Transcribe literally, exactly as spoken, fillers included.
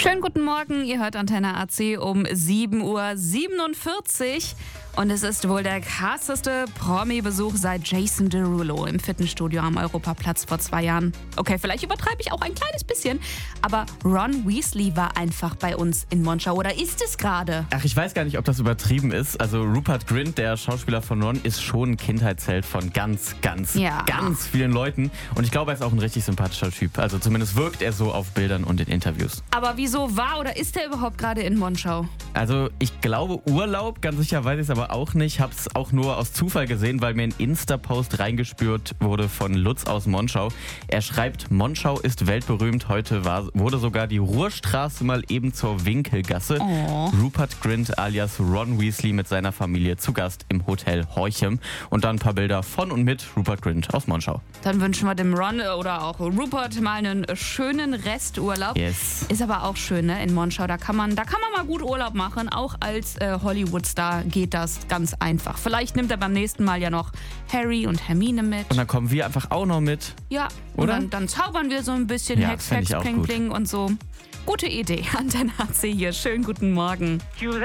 Schönen guten Morgen, ihr hört Antenne A C um sieben Uhr siebenundvierzig und es ist wohl der krasseste Promi-Besuch seit Jason Derulo im Fitnessstudio am Europaplatz vor zwei Jahren. Okay, vielleicht übertreibe ich auch ein kleines bisschen, aber Ron Weasley war einfach bei uns in Monschau, oder ist es gerade? Ach, ich weiß gar nicht, ob das übertrieben ist. Also Rupert Grint, der Schauspieler von Ron, ist schon ein Kindheitsheld von ganz, ganz, Ja. ganz vielen Leuten. Und ich glaube, er ist auch ein richtig sympathischer Typ. Also zumindest wirkt er so auf Bildern und in Interviews. Aber wieso war oder ist er überhaupt gerade in Monschau? Also ich glaube Urlaub, ganz sicher weiß ich es aber auch nicht. Hab's auch nur aus Zufall gesehen, weil mir ein Insta-Post reingespürt wurde von Lutz aus Monschau. Er schreibt, Monschau ist weltberühmt. Heute war, wurde sogar die Ruhrstraße mal eben zur Winkelgasse. Oh. Rupert Grint alias Ron Weasley mit seiner Familie zu Gast im Hotel Horchem. Und dann ein paar Bilder von und mit Rupert Grint aus Monschau. Dann wünschen wir dem Ron oder auch Rupert mal einen schönen Resturlaub. Yes. Ist aber auch schön, ne? In Monschau. Da kann man, da kann man mal gut Urlaub machen. Auch als äh, Hollywood-Star geht das ganz einfach. Vielleicht nimmt er beim nächsten Mal ja noch Harry und Hermine mit. Und dann kommen wir einfach auch noch mit. Ja, und Oder? Dann, dann zaubern wir so ein bisschen Ja, Hex, fänd Hex, ich auch Pling, gut. Pling und so. Gute Idee. Antenne A C hier. Schönen guten Morgen. Tschüss.